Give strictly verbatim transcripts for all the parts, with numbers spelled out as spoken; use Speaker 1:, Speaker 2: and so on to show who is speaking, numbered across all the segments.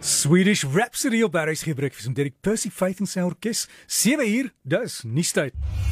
Speaker 1: Swedish Rhapsody op R S G breakfast met Derek Percy Faith en sy orkes. sewe uur, dis nuustyd.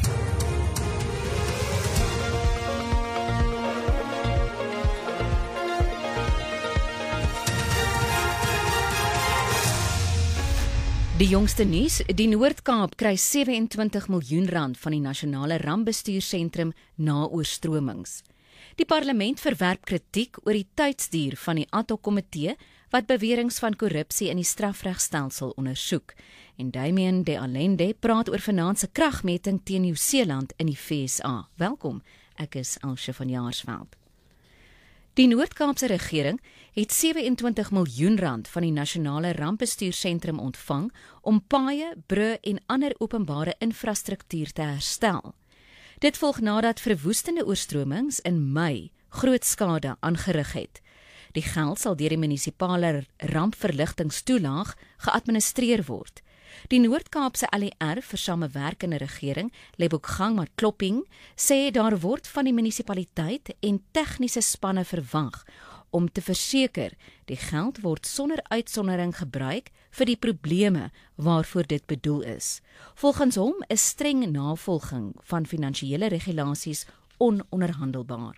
Speaker 2: Die jongste nuus, die Noord-Kaap kry sewe-en-twintig miljoen rand van die Nasionale Rampbestuursentrum na oorstromings. Die parlement verwerp kritiek oor die tydsduur van die ad hoc komitee wat beweringe van korrupsie in die strafregstelsel ondersoek. En Damien de Allende praat oor vanaand se kragmeting teen Nieu-Seeland in die V S A. Welkom, ek is Elsje van Jaarsveld. Die Noord-Kaapse regering het sewe-en-twintig miljoen rand van die Nasionale Rampbestuursentrum ontvang om paaie, brûe en ander openbare infrastruktuur te herstel. Dit volg nadat verwoestende oorstromings in Mei groot skade aangerig het. Die geld sal deur die munisipale rampverligtingstoelaag geadministreer word. Die Noord-Kaapse L E R vir samewerkende regering, Lebogang Matlopping, sê daar word van die munisipaliteit en tegniese spanne verwag om te verseker die geld word sonder uitsondering gebruik vir die probleme waarvoor dit bedoel is. Volgens hom is streng navolging van finansiële regulasies ononderhandelbaar.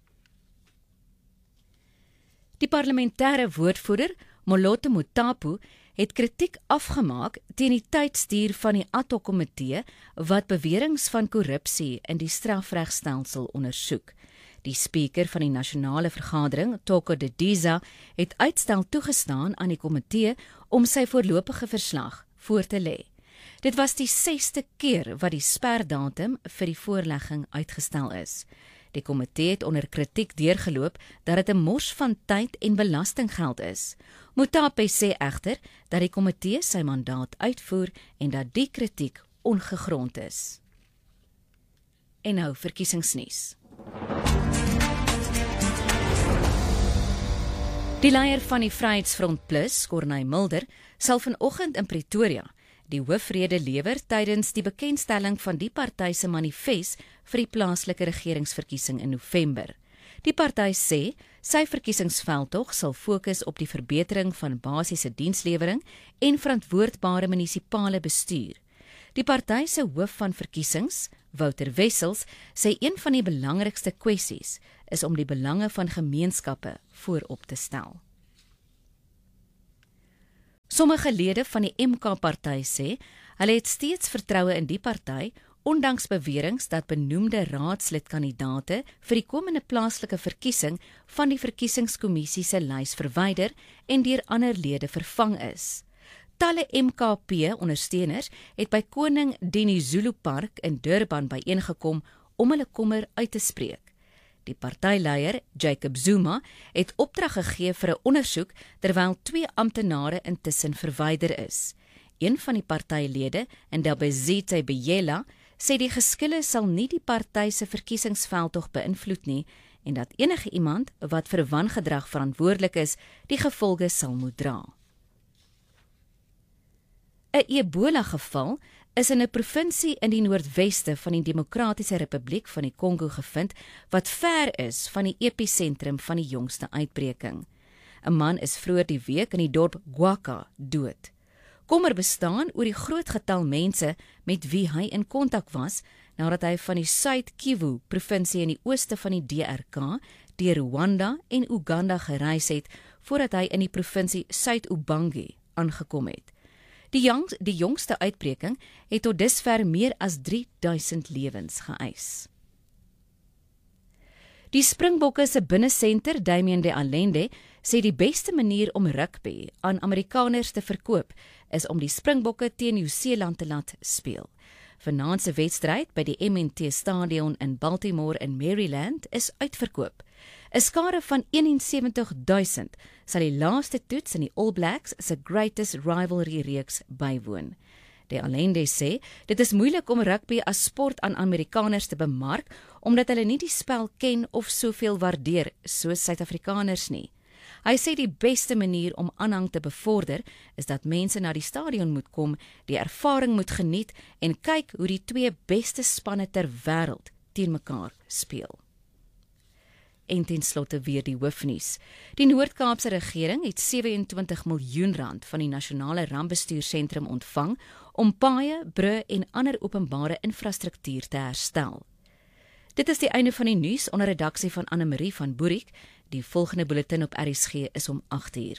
Speaker 2: Die parlementêre woordvoerder, Moloto Mutapu, het kritiek afgemaak teen die tydsduur van die ad hoc komitee wat beweringe van korrupsie in die strafregstelsel ondersoek. Die spreker van die nasionale vergadering, Toko de Diza, het uitstel toegestaan aan die komitee om sy voorlopige verslag voor te lê. Dit was die sesde keer wat die sperdatum vir die voorlegging uitgestel is. Die komitee het onder kritiek deurgeloop dat dit 'n mors van tyd en belastinggeld is. Mutape sê egter dat die komitee sy mandaat uitvoer en dat die kritiek ongegrond is. En nou verkiesingsnuus. Die leier van die Vryheidsfront Plus, Corneille Mulder, sal vanoggend in Pretoria die hoofrede lewer tydens die bekendstelling van die party se manifest vir die plaaslike regeringsverkiesing in November. Die party sê sy verkiesingsveldtog sal fokus op die verbetering van basiese dienslewering en verantwoordbare munisipale bestuur. Die party se hoof van verkiesings, Wouter Wessels, sê een van die belangrikste kwessies is om die belange van gemeenskappe voorop te stel. Sommige lede van die M K-party sê, hulle het steeds vertroue in die party, ondanks beweringe dat benoemde raadslidkandidate vir die komende plaaslike verkiesing van die verkiesingskommissie se lys verwyder en deur ander lede vervang is. Talle M K P-ondersteuners het by Koning Dinizulu Park in Durban byeengekom om hulle kommer uit te spreek. Die partyleier, Jacob Zuma, het opdrag gegee vir 'n ondersoek terwyl twee amptenare intussen verwyder is. Een van die partylede, Ndabezitha Biyela, sê die geskille sal nie die party se verkiesingsveldtog beïnvloed nie en dat enige iemand wat vir wangedrag verantwoordelik is, die gevolge sal moet dra. 'n Ebola-geval is in 'n provinsie in die noordweste van die Demokratiese Republiek van die Kongo gevind wat ver is van die episentrum van die jongste uitbreking. 'n Man is vroeër die week in die dorp Gwaka dood. Kommer bestaan oor die groot getal mense met wie hy in kontak was nadat hy van die Suid-Kivu provinsie in die ooste van die D R K deur Rwanda en Uganda gereis het voordat hy in die provinsie Suid-Ubangi aangekom het. Die, jong, die jongste uitbreking het tot dusver meer as drie duisend lewens geëis. Die Springbokke se binnesenter, Damien de Allende, sê die beste manier om rugby aan Amerikaners te verkoop is om die Springbokke teen Nieu-Seeland te laat speel. Vanaand se wedstryd by die M en T Stadion in Baltimore in Maryland is uitverkoop. 'n Skare van eenensewentig duisend sal die laaste toets in die All Blacks se Greatest Rivalry reeks bywoon. De Allende sê, dit is moeilik om rugby as sport aan Amerikaners te bemark, omdat hulle nie die spel ken of soveel waardeer soos Suid-Afrikaners nie. Hy sê die beste manier om aanhang te bevorder is dat mense na die stadion moet kom, die ervaring moet geniet en kyk hoe die twee beste spanne ter wêreld teen mekaar speel. En ten slotte weer die hoofnuus. Die Noord-Kaapse regering het sewe en twintig miljoen rand van die Nasionale Rampbestuursentrum ontvang om paaie, brûe en ander openbare infrastruktuur te herstel. Dit is die einde van die nuus onder redaksie van Anne-Marie van Boerik. Die volgende bulletin op R S G is om agt uur.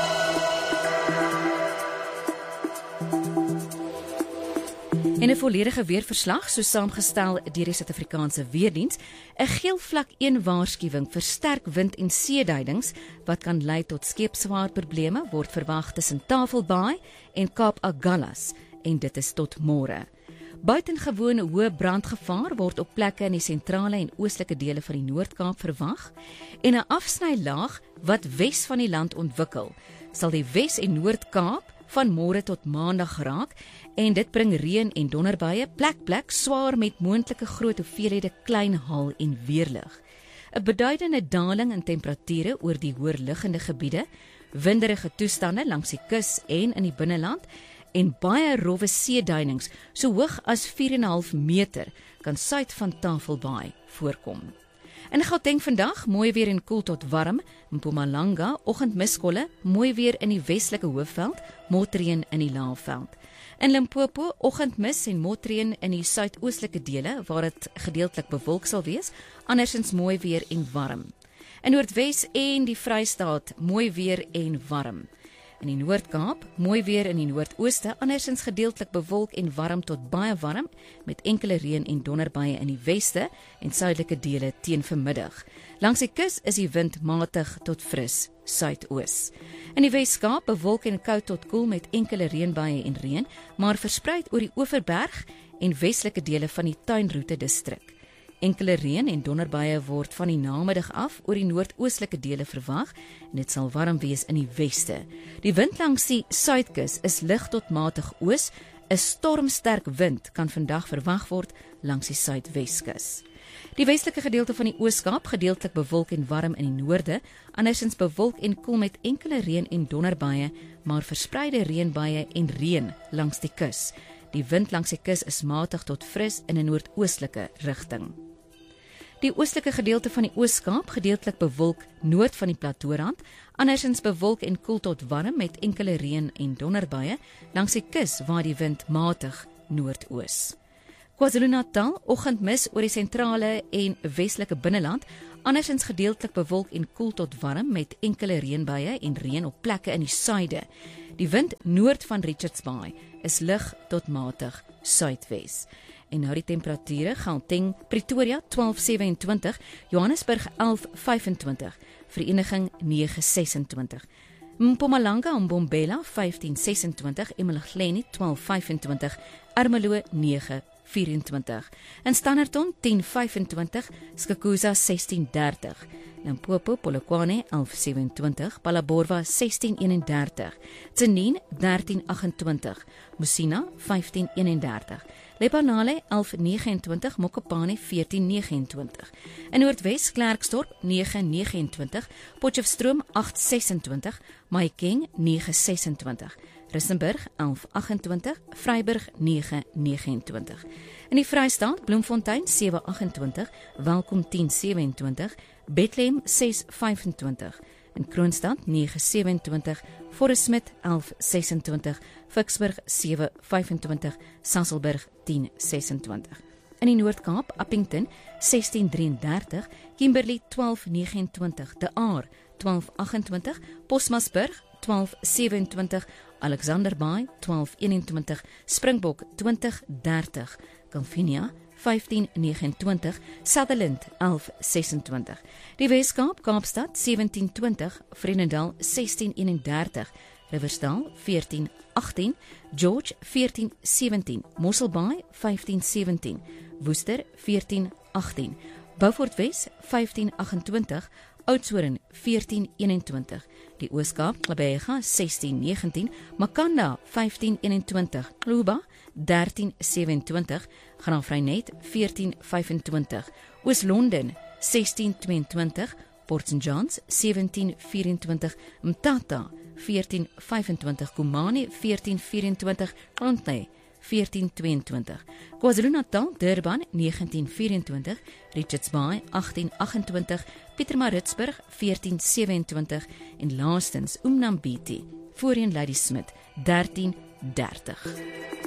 Speaker 2: En 'n volledige weerverslag, so saamgestel deur die Suid-Afrikaanse Weerdiens, 'n geel vlak een waarskuwing vir sterk wind en seeduidings wat kan lei tot skeepsvaartprobleme word verwag tussen Tafelbaai en Kaap Agulhas, en dit is tot môre. Buitengewone hoë brandgevaar word op plekke in die sentrale en oostelike dele van die Noord-Kaap verwag, en 'n afsnylaag wat wes van die land ontwikkel, sal die Wes- en Noord-Kaap van môre tot maandag raak, en dit bring reën en donderbuie plek plek swaar met moontlike groot hoeveelhede klein haal en weerlig. 'n Beduidende daling in temperature oor die hoërliggende gebiede, winderige toestande langs die kus en in die binneland, en baie rowwe seeduinings so hoog as vier en 'n half meter kan suid van Tafelbaai voorkom. In Gauteng vandag, mooi weer en koel tot warm. Mpumalanga, oggendmiskolle, mooi weer in die westelike hoofveld, motreën in die laafveld. In Limpopo, oggendmis en motreën in die suidoostelike dele, waar dit gedeeltelik bewolk sal wees, andersins mooi weer en warm. In Noordwes en die Vrystaat, mooi weer en warm. In die Noord-Kaap, mooi weer in die Noordooste, andersins gedeeltelik bewolk en warm tot baie warm, met enkele reën en donderbuie in die weste en suidelike dele teen vanmiddag. Langs die kus is die wind matig tot fris, suidoos. In die Wes-Kaap bewolk en koud tot koel met enkele reënbuie en reën, maar verspreid oor die Oeverberg en westelike dele van die Tuinroete distrik. Enkele reën en donderbuie word van die namiddag af oor die noordoostelike dele verwag, en dit sal warm wees in die weste. Die wind langs die suidkus is lig tot matig oos. 'n Stormsterk wind kan vandag verwag word langs die suidweskus. Die westelike gedeelte van die Oos-Kaap gedeeltelik bewolk en warm in die noorde, andersins bewolk en koel met enkele reën en donderbuie, maar verspreide reënbuie en reën langs die kus. Die wind langs die kus is matig tot fris in 'n noordoostelike rigting. Die oostelike gedeelte van die Oos-Kaap gedeeltelik bewolk noord van die plateaurand, andersins bewolk en koel tot warm met enkele reën en donderbuie langs die kus waar die wind matig noordoos. KwaZulu-Natal, oggendmis oor die sentrale en westelike binneland, andersins gedeeltelik bewolk en koel tot warm met enkele reënbuie en reën op plekke in die suide. Die wind noord van Richards Bay is lig tot matig suidwes. En nou die temperature: Gauteng, Pretoria twaalf sewentwintig, Johannesburg elf vyfentwintig, Vereniging nege sesentwintig, Mpumalanga en Mbombela vyftien sesentwintig, Emalageni twaalf vyfentwintig, Ermelo nege vyfentwintig, en Standerton tien vyfentwintig, Skukuza sestien dertig, Limpopo, Polokwane elf sewentwintig, Phalaborwa sestien eenendertig, Tzaneen dertien agentwintig, Musina vyftien eenendertig, Lephalale elf negenentwintig, Mokopane veertien negenentwintig, in Noordwes Klerksdorp nege negenentwintig, Potchefstroom agt sesentwintig, Mahikeng nege sesentwintig, Rissenburg elf agentwintig, Vryburg nege negenentwintig. In die Vrystaat Bloemfontein sewe agentwintig, Welkom tien sewentwintig, Bethlehem ses vyfentwintig, in Kroonstad nege sewentwintig, Forest Smith elf sesentwintig, Vicksburg sewe vyfentwintig, Sasolburg tien sesentwintig. In die Noord-Kaap Appington sestien drieëndertig, Kimberley twaalf negenentwintig, De Aar twaalf agentwintig, Postmasburg twaalf sewentwintig, Alexanderbaai twaalf eenentwintig, Springbok twintig dertig, Kalvinia vyftien negenentwintig, Sutherland elf sesentwintig. Die Wes-Kaap Kaapstad sewentien twintig, Vredendal sestien eenendertig, Riversdal veertien agtien, George veertien sewentien, Mosselbaai vyftien sewentien, Woester veertien agtien, Beaufort Wes vyftien agentwintig, Oudtshoorn veertien eenentwintig, die Oos-Kaap Gqeberha sestien negentien, Makanda vyftien eenentwintig, Luba dertien sewentwintig, Graafrenet veertien vyfentwintig, Oos-London sestien tweeëntwintig, Port Saint Johns sewentien vyfentwintig, Mthatha veertien vyfentwintig, Kumani veertien vyfentwintig, Krontley veertien tweeëntwintig, KwaZulu-Natal Durban negentien vyfentwintig, Richards Bay agtien agentwintig, Pietermaritzburg veertien sewe en twintig en laastens Umnambiti, voorheen Lady Smith dertien dertig.